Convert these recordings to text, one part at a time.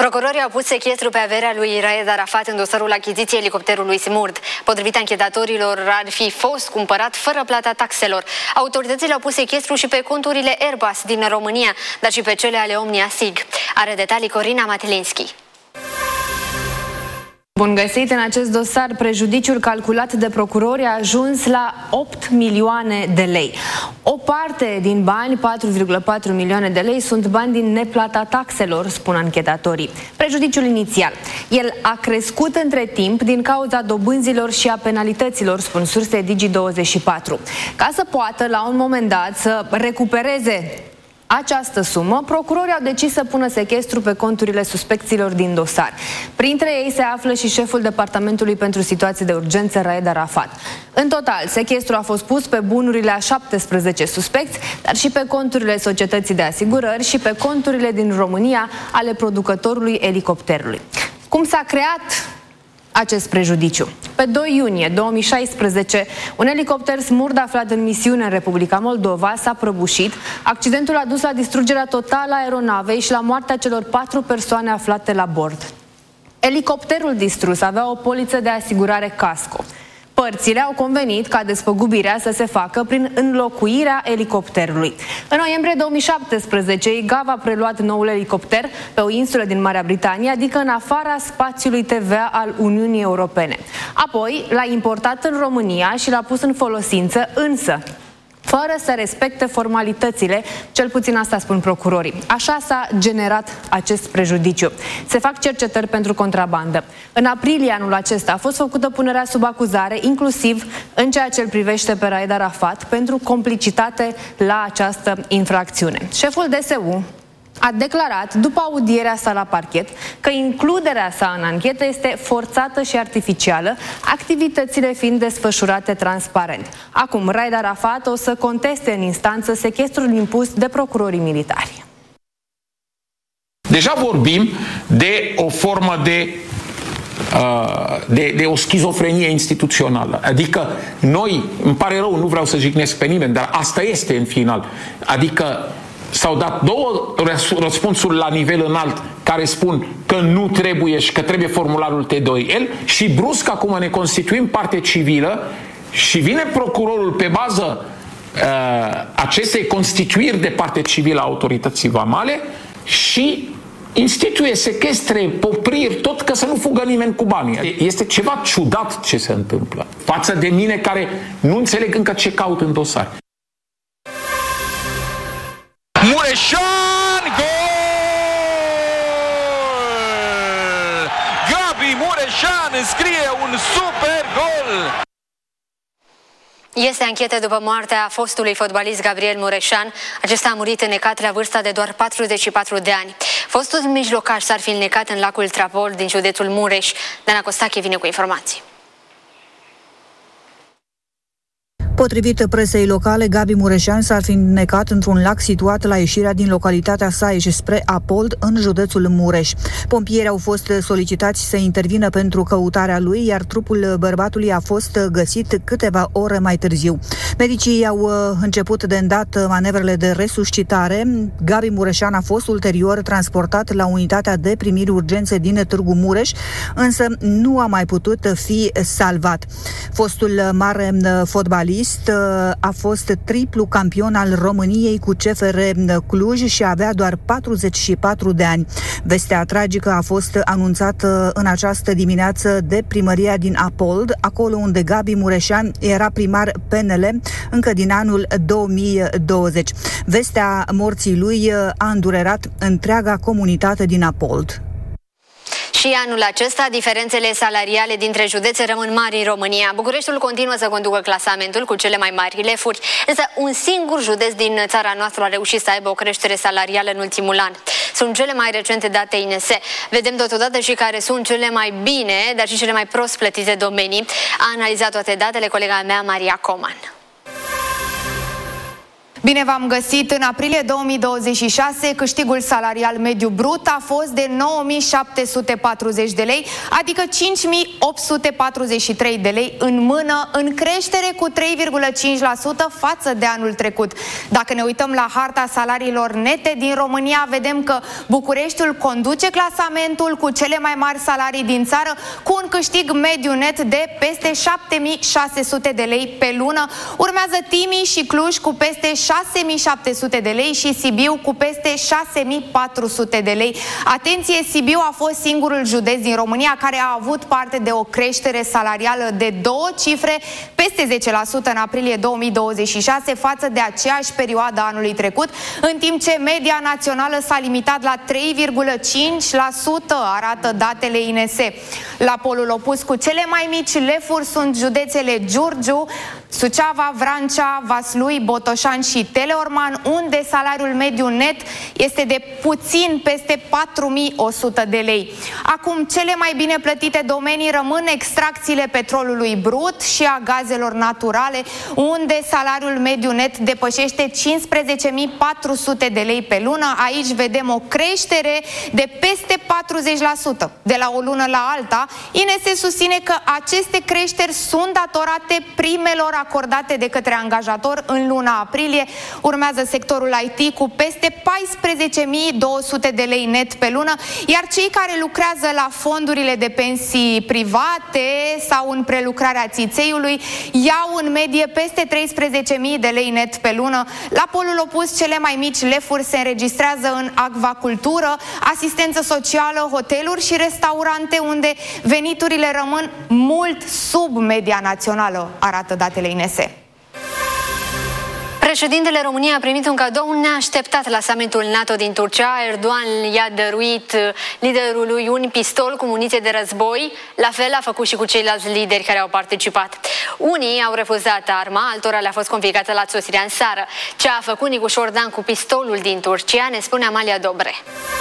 Procurorii au pus sechestru pe averea lui Raed Arafat în dosarul achiziției elicopterului Smurd. Potrivit anchetatorilor, ar fi fost cumpărat fără plata taxelor. Autoritățile au pus sechestru și pe conturile Airbus din România, dar și pe cele ale Omnia Sig. Are detalii Corina Matelinski. Bun găsit! În acest dosar, prejudiciul calculat de procurori a ajuns la 8 milioane de lei. O parte din bani, 4,4 milioane de lei, sunt bani din neplata taxelor, spun anchetatorii. Prejudiciul inițial. El a crescut între timp din cauza dobânzilor și a penalităților, spun surse Digi24. Ca să poată, la un moment dat, să recupereze această sumă, procurorii au decis să pună sechestru pe conturile suspecților din dosar. Printre ei se află și șeful Departamentului pentru Situații de Urgență, Raed Arafat. În total, sechestru a fost pus pe bunurile a 17 suspecți, dar și pe conturile Societății de Asigurări și pe conturile din România ale producătorului elicopterului. Cum s-a creat acest prejudiciu? Pe 2 iunie 2016, un elicopter Smurd aflat în misiune în Republica Moldova s-a prăbușit. Accidentul a dus la distrugerea totală a aeronavei și la moartea celor 4 persoane aflate la bord. Elicopterul distrus avea o poliță de asigurare casco. Părțile au convenit ca despăgubirea să se facă prin înlocuirea elicopterului. În noiembrie 2017, IGAV a preluat noul elicopter pe o insulă din Marea Britanie, adică în afara spațiului TVA al Uniunii Europene. Apoi l-a importat în România și l-a pus în folosință, însă fără să respecte formalitățile, cel puțin asta spun procurorii. Așa s-a generat acest prejudiciu. Se fac cercetări pentru contrabandă. În aprilie anul acesta a fost făcută punerea sub acuzare, inclusiv în ceea ce îl privește pe Raed Arafat, pentru complicitate la această infracțiune. Șeful DSU a declarat, după audierea sa la parchet, că includerea sa în anchetă este forțată și artificială, activitățile fiind desfășurate transparent. Acum, Raed Arafat o să conteste în instanță sechestrul impus de procurorii militari. Deja vorbim de o formă de o schizofrenie instituțională. Adică noi, îmi pare rău, nu vreau să jignesc pe nimeni, dar asta este în final. Adică s-au dat 2 răspunsuri la nivel înalt care spun că nu trebuie și că trebuie formularul T2L și brusc acum ne constituim parte civilă și vine procurorul pe bază acestei constituiri de parte civilă a autorității vamale și instituie sechestre, popriri, tot ca să nu fugă nimeni cu banii. Este ceva ciudat ce se întâmplă față de mine care nu înțeleg încă ce caut în dosar. Mureșan, gol! Gabi Mureșan înscrie un super gol! Este anchetă după moartea fostului fotbalist Gabriel Mureșan. Acesta a murit înnecat la vârsta de doar 44 de ani. Fostul mijlocaș s-ar fi înnecat în lacul Trapol din județul Mureș. Dana Costache vine cu informații. Potrivit presei locale, Gabi Mureșan s-ar fi înnecat într-un lac situat la ieșirea din localitatea Saieș spre Apold, în județul Mureș. Pompierii au fost solicitați să intervină pentru căutarea lui, iar trupul bărbatului a fost găsit câteva ore mai târziu. Medicii au început de îndată manevrele de resuscitare. Gabi Mureșan a fost ulterior transportat la unitatea de primiri urgențe din Târgu Mureș, însă nu a mai putut fi salvat. Fostul mare fotbalist a fost triplu campion al României cu CFR Cluj și avea doar 44 de ani. Vestea tragică a fost anunțată în această dimineață de primăria din Apold, acolo unde Gabi Mureșan era primar PNL încă din anul 2020. Vestea morții lui a îndurerat întreaga comunitate din Apold. Și anul acesta, diferențele salariale dintre județe rămân mari în România. Bucureștiul continuă să conducă clasamentul cu cele mai mari lefuri, însă un singur județ din țara noastră a reușit să aibă o creștere salarială în ultimul an. Sunt cele mai recente date INS. Vedem totodată și care sunt cele mai bine, dar și cele mai prost plătite domenii. A analizat toate datele colega mea, Maria Coman. Bine v-am găsit! În aprilie 2026, câștigul salarial mediu brut a fost de 9.740 de lei, adică 5.843 de lei în mână, în creștere cu 3,5% față de anul trecut. Dacă ne uităm la harta salariilor nete din România, vedem că Bucureștiul conduce clasamentul cu cele mai mari salarii din țară, cu un câștig mediu net de peste 7.600 de lei pe lună. Urmează Timiș și Cluj cu peste 6.700 de lei și Sibiu cu peste 6.400 de lei. Atenție, Sibiu a fost singurul județ din România care a avut parte de o creștere salarială de 2 cifre, peste 10% în aprilie 2026 față de aceeași perioadă anului trecut, în timp ce media națională s-a limitat la 3,5%, arată datele INS. La polul opus, cu cele mai mici lefuri sunt județele Giurgiu, Suceava, Vrancea, Vaslui, Botoșani și Teleorman, unde salariul mediu net este de puțin peste 4.100 de lei. Acum, cele mai bine plătite domenii rămân extracțiile petrolului brut și a gazelor naturale, unde salariul mediu net depășește 15.400 de lei pe lună. Aici vedem o creștere de peste 40%. De la o lună la alta, INS susține că aceste creșteri sunt datorate primelor acordate de către angajator în luna aprilie. Urmează sectorul IT cu peste 14.200 de lei net pe lună, iar cei care lucrează la fondurile de pensii private sau în prelucrarea țițeiului iau în medie peste 13.000 de lei net pe lună. La polul opus, cele mai mici lefuri se înregistrează în acvacultură, asistență socială, hoteluri și restaurante, unde veniturile rămân mult sub media națională, arată datele INS. Președintele României a primit un cadou neașteptat la summitul NATO din Turcia. Erdogan i-a dăruit liderului un pistol cu muniție de război. La fel a făcut și cu ceilalți lideri care au participat. Unii au refuzat arma, altora le-a fost confiscată la sosirea în țară. Ce a făcut Nicu Șordan cu pistolul din Turcia, ne spune Amalia Dobre.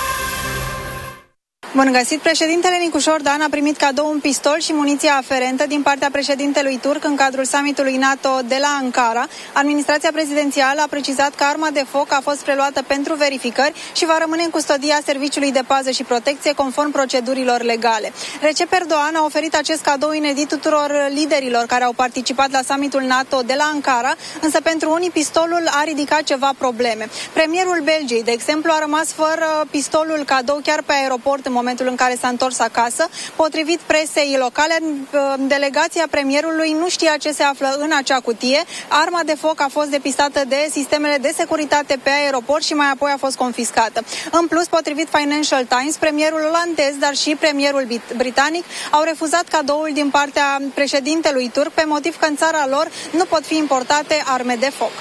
Bun găsit! Președintele Nicu Șordan a primit cadou un pistol și muniția aferentă din partea președintelui turc în cadrul summitului NATO de la Ankara. Administrația prezidențială a precizat că arma de foc a fost preluată pentru verificări și va rămâne în custodia Serviciului de Pază și Protecție conform procedurilor legale. Recep Erdogan a oferit acest cadou inedit tuturor liderilor care au participat la summitul NATO de la Ankara, însă pentru unii pistolul a ridicat ceva probleme. Premierul Belgiei, de exemplu, a rămas fără pistolul cadou chiar pe aeroport în momentul în care s-a întors acasă. Potrivit presei locale, delegația premierului nu știa ce se află în acea cutie. Arma de foc a fost depistată de sistemele de securitate pe aeroport și mai apoi a fost confiscată. În plus, potrivit Financial Times, premierul olandez, dar și premierul britanic au refuzat cadoul din partea președintelui turc pe motiv că în țara lor nu pot fi importate arme de foc.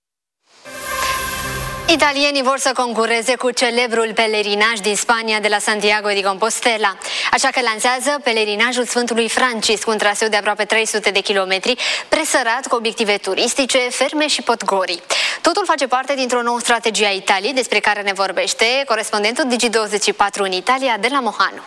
Italienii vor să concureze cu celebrul pelerinaj din Spania de la Santiago de Compostela. Așa că lansează pelerinajul Sfântului Francisc, un traseu de aproape 300 de kilometri, presărat cu obiective turistice, ferme și podgorii. Totul face parte dintr-o nouă strategie a Italiei, despre care ne vorbește corespondentul Digi24 în Italia, de la Mohanu.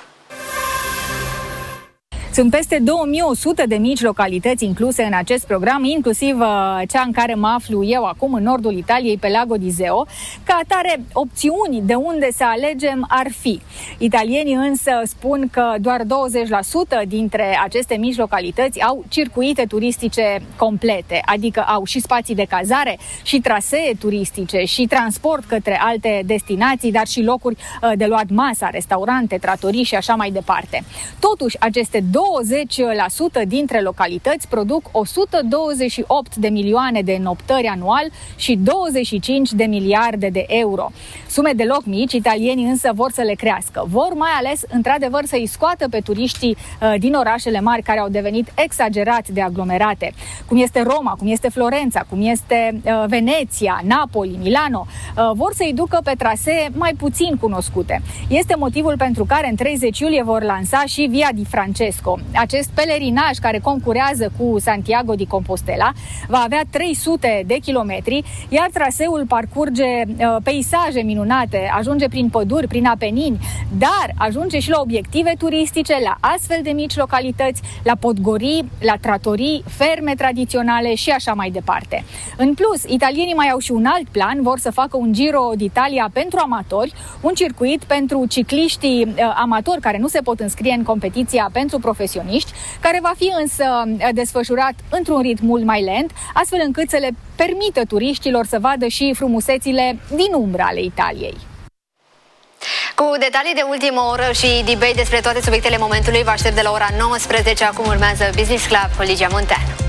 Sunt peste 2100 de mici localități incluse în acest program, inclusiv cea în care mă aflu eu acum, în nordul Italiei, pe Lago di Seo. Ca atare, opțiuni de unde să alegem ar fi. Italienii însă spun că doar 20% dintre aceste mici localități au circuite turistice complete, adică au și spații de cazare, și trasee turistice, și transport către alte destinații, dar și locuri de luat masa, restaurante, tratorii și așa mai departe. Totuși, aceste 20% dintre localități produc 128 de milioane de noptări anual și 25 de miliarde de euro. Sume deloc mici, italienii însă vor să le crească. Vor mai ales, într-adevăr, să-i scoată pe turiștii din orașele mari care au devenit exagerat de aglomerate, cum este Roma, cum este Florența, cum este Veneția, Napoli, Milano. Vor să-i ducă pe trasee mai puțin cunoscute. Este motivul pentru care în 30 iulie vor lansa și Via di Francesco, UNESCO. Acest pelerinaj care concurează cu Santiago de Compostela va avea 300 de kilometri, iar traseul parcurge peisaje minunate, ajunge prin păduri, prin Apenini, dar ajunge și la obiective turistice, la astfel de mici localități, la podgorii, la tratorii, ferme tradiționale și așa mai departe. În plus, italienii mai au și un alt plan, vor să facă un Giro d'Italia pentru amatori, un circuit pentru cicliștii amatori care nu se pot înscrie în competiția pentru profesioniști, care va fi însă desfășurat într-un ritm mult mai lent, astfel încât să le permită turiștilor să vadă și frumusețile din umbră ale Italiei. Cu detalii de ultimă oră și debate despre toate subiectele momentului, vă aștept de la ora 19. Acum urmează Business Club cu Ligia Munteanu.